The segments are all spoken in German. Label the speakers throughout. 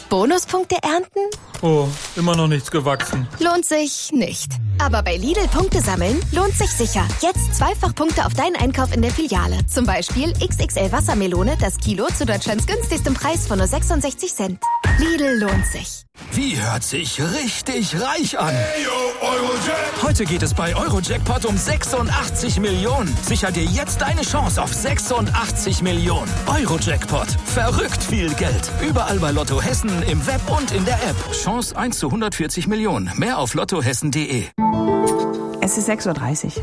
Speaker 1: Bonuspunkte ernten?
Speaker 2: Oh, immer noch nichts gewachsen.
Speaker 1: Lohnt sich nicht. Aber bei Lidl Punkte sammeln lohnt sich sicher. Jetzt zweifach Punkte auf deinen Einkauf in der Filiale. Zum Beispiel XXL Wassermelone, das Kilo zu Deutschlands günstigstem Preis von nur 66 Cent. Lidl lohnt sich.
Speaker 3: Wie hört sich richtig reich an? Heute geht es bei Eurojackpot um 86 Millionen. Sicher dir jetzt deine Chance auf 86 Millionen. Eurojackpot. Verrückt viel Geld. Überall bei Lotto Hessen, im Web und in der App. Chance 1 zu 140 Millionen. Mehr auf lottohessen.de.
Speaker 4: Es ist 6:30 Uhr.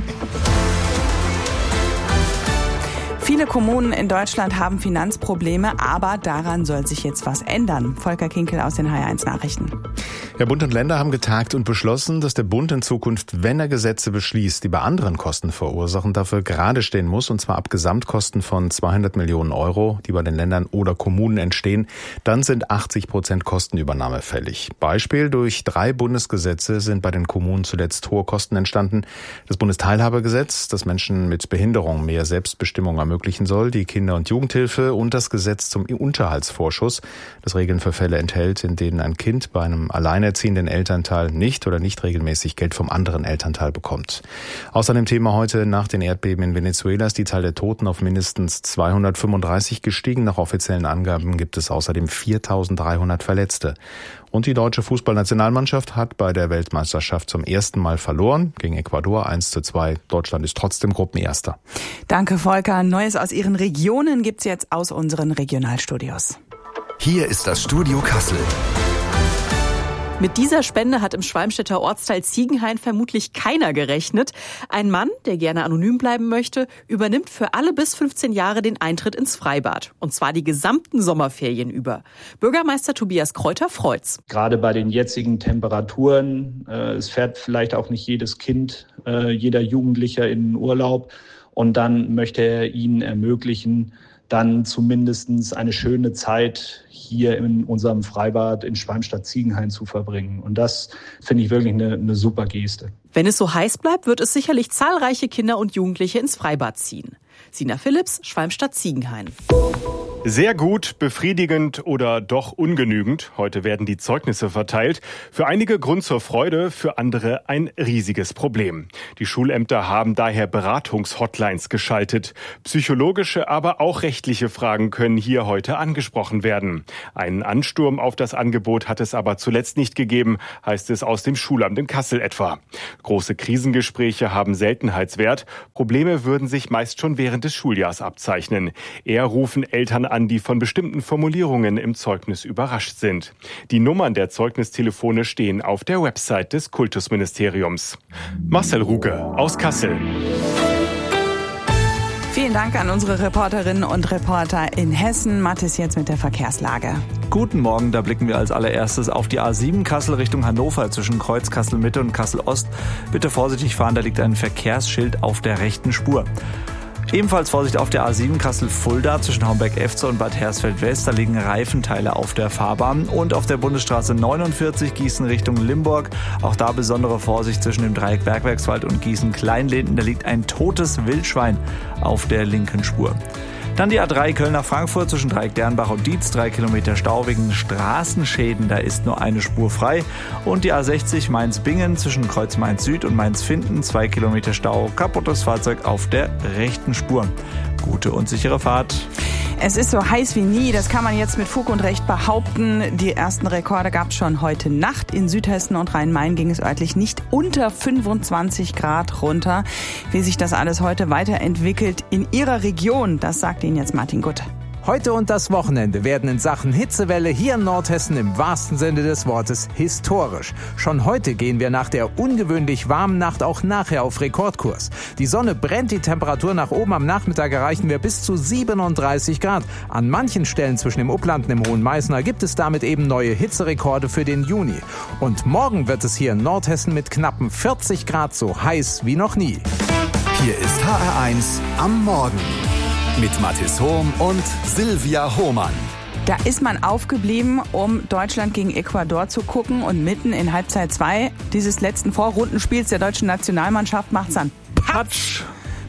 Speaker 4: Viele Kommunen in Deutschland haben Finanzprobleme, aber daran soll sich jetzt was ändern. Volker Kinkel aus den HR1 Nachrichten.
Speaker 5: Ja, Bund und Länder haben getagt und beschlossen, dass der Bund in Zukunft, wenn er Gesetze beschließt, die bei anderen Kosten verursachen, dafür gerade stehen muss, und zwar ab Gesamtkosten von 200 Millionen Euro, die bei den Ländern oder Kommunen entstehen, dann sind 80% Kostenübernahme fällig. Beispiel: durch 3 Bundesgesetze sind bei den Kommunen zuletzt hohe Kosten entstanden. Das Bundesteilhabegesetz, das Menschen mit Behinderung mehr Selbstbestimmung ermöglichen soll, die Kinder- und Jugendhilfe und das Gesetz zum Unterhaltsvorschuss, das Regeln für Fälle enthält, in denen ein Kind bei einem alleinerziehenden Elternteil nicht regelmäßig Geld vom anderen Elternteil bekommt. Außerdem Thema heute: nach den Erdbeben in Venezuela ist die Zahl der Toten auf mindestens 235 gestiegen. Nach offiziellen Angaben gibt es außerdem 4.300 Verletzte. Und die deutsche Fußballnationalmannschaft hat bei der Weltmeisterschaft zum ersten Mal verloren. Gegen Ecuador 1:2. Deutschland ist trotzdem Gruppenerster.
Speaker 4: Danke, Volker. Neues aus Ihren Regionen gibt's jetzt aus unseren Regionalstudios.
Speaker 3: Hier ist das Studio Kassel.
Speaker 6: Mit dieser Spende hat im Schwalmstädter Ortsteil Ziegenhain vermutlich keiner gerechnet. Ein Mann, der gerne anonym bleiben möchte, übernimmt für alle bis 15 Jahre den Eintritt ins Freibad. Und zwar die gesamten Sommerferien über. Bürgermeister Tobias Kreuter freut's.
Speaker 7: Gerade bei den jetzigen Temperaturen, es fährt vielleicht auch nicht jedes Kind, jeder Jugendlicher in den Urlaub. Und dann möchte er ihnen ermöglichen, dann zumindest eine schöne Zeit hier in unserem Freibad in Schwalmstadt-Ziegenhain zu verbringen. Und das finde ich wirklich eine super Geste.
Speaker 6: Wenn es so heiß bleibt, wird es sicherlich zahlreiche Kinder und Jugendliche ins Freibad ziehen. Sina Philipps, Schwalmstadt-Ziegenhain.
Speaker 8: Sehr gut, befriedigend oder doch ungenügend. Heute werden die Zeugnisse verteilt. Für einige Grund zur Freude, für andere ein riesiges Problem. Die Schulämter haben daher Beratungshotlines geschaltet. Psychologische, aber auch rechtliche Fragen können hier heute angesprochen werden. Einen Ansturm auf das Angebot hat es aber zuletzt nicht gegeben, heißt es aus dem Schulamt in Kassel etwa. Große Krisengespräche haben Seltenheitswert. Probleme würden sich meist schon während des Schuljahrs abzeichnen. Eher rufen Eltern an, die von bestimmten Formulierungen im Zeugnis überrascht sind. Die Nummern der Zeugnistelefone stehen auf der Website des Kultusministeriums. Marcel Ruge aus Kassel.
Speaker 4: Vielen Dank an unsere Reporterinnen und Reporter in Hessen. Mathis jetzt mit der Verkehrslage.
Speaker 9: Guten Morgen, da blicken wir als allererstes auf die A7 Kassel Richtung Hannover zwischen Kreuz Kassel Mitte und Kassel Ost. Bitte vorsichtig fahren, da liegt ein Verkehrsschild auf der rechten Spur. Ebenfalls Vorsicht auf der A7 Kassel-Fulda zwischen Homberg-Efze und Bad Hersfeld-West. Da liegen Reifenteile auf der Fahrbahn. Und auf der Bundesstraße 49 Gießen Richtung Limburg. Auch da besondere Vorsicht zwischen dem Dreieck Bergwerkswald und Gießen-Kleinlinden. Da liegt ein totes Wildschwein auf der linken Spur. Dann die A3 Köln nach Frankfurt zwischen Dreieck Dernbach und Dietz, 3 Kilometer Stau wegen Straßenschäden, da ist nur eine Spur frei. Und die A60 Mainz-Bingen zwischen Kreuz Mainz-Süd und Mainz-Finden, 2 Kilometer Stau, kaputtes Fahrzeug auf der rechten Spur. Gute und sichere Fahrt.
Speaker 4: Es ist so heiß wie nie, das kann man jetzt mit Fug und Recht behaupten. Die ersten Rekorde gab es schon heute Nacht. In Südhessen und Rhein-Main ging es örtlich nicht unter 25 Grad runter. Wie sich das alles heute weiterentwickelt in Ihrer Region, das sagt Ihnen jetzt Martin Gutte.
Speaker 10: Heute und das Wochenende werden in Sachen Hitzewelle hier in Nordhessen im wahrsten Sinne des Wortes historisch. Schon heute gehen wir nach der ungewöhnlich warmen Nacht auch nachher auf Rekordkurs. Die Sonne brennt, die Temperatur nach oben. Am Nachmittag erreichen wir bis zu 37 Grad. An manchen Stellen zwischen dem Upland und dem Hohen Meißner gibt es damit eben neue Hitzerekorde für den Juni. Und morgen wird es hier in Nordhessen mit knappen 40 Grad so heiß wie noch nie.
Speaker 3: Hier ist HR1 am Morgen. Mit Mathis Hohm und Silvia Hohmann.
Speaker 4: Da ist man aufgeblieben, um Deutschland gegen Ecuador zu gucken. Und mitten in Halbzeit 2 dieses letzten Vorrundenspiels der deutschen Nationalmannschaft macht's dann Patsch.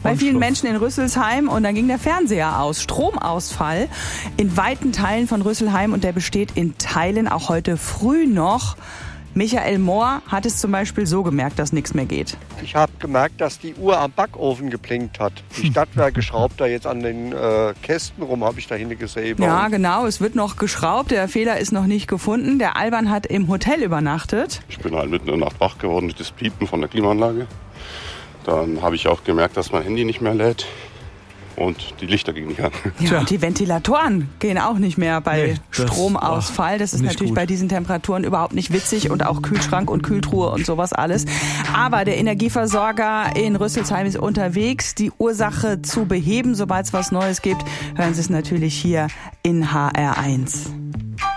Speaker 4: bei vielen Menschen in Rüsselsheim und dann ging der Fernseher aus. Stromausfall in weiten Teilen von Rüsselsheim und der besteht in Teilen auch heute früh noch. Michael Mohr hat es zum Beispiel so gemerkt, dass nichts mehr geht.
Speaker 11: Ich habe gemerkt, dass die Uhr am Backofen geblinkt hat. Die Stadtwerke schraubt da jetzt an den Kästen rum, habe ich da hinten gesehen.
Speaker 4: Ja, genau, es wird noch geschraubt. Der Fehler ist noch nicht gefunden. Der Alban hat im Hotel übernachtet.
Speaker 12: Ich bin halt mitten in der Nacht wach geworden durch das Piepen von der Klimaanlage. Dann habe ich auch gemerkt, dass mein Handy nicht mehr lädt. Und die Lichter gingen nicht an.
Speaker 4: Ja, und die Ventilatoren gehen auch nicht mehr bei Stromausfall. Das ist natürlich bei diesen Temperaturen überhaupt nicht witzig und auch Kühlschrank und Kühltruhe und sowas alles. Aber der Energieversorger in Rüsselsheim ist unterwegs, die Ursache zu beheben. Sobald es was Neues gibt, hören Sie es natürlich hier in HR1.